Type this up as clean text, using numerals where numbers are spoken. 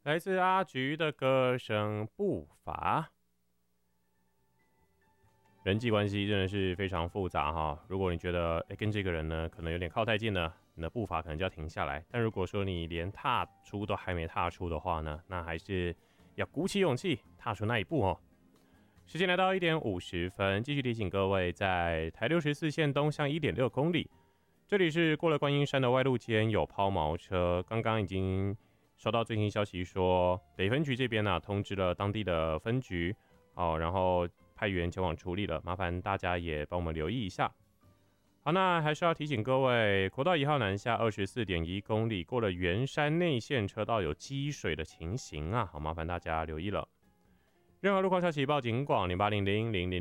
来自阿菊的歌声步伐。人际关系真的是非常复杂哈。如果你觉得跟这个人呢可能有点靠太近了，你的步伐可能就要停下来。但如果说你连踏出都还没踏出的话呢，那还是要鼓起勇气踏出那一步哦。时间来到1点50分，继续提醒各位，在台64线东向1.6公里，这里是过了观音山的外路间有抛锚车，刚刚已经收到最新消息说，北分局这边呢通知了当地的分局，然后派员前往处理了，麻烦大家也帮我们留意一下。好，那还是要提醒各位，国道1号南下24.1公里，过了圆山内线车道有积水的情形啊，好，麻烦大家留意了。任何路况消息报警广08000000。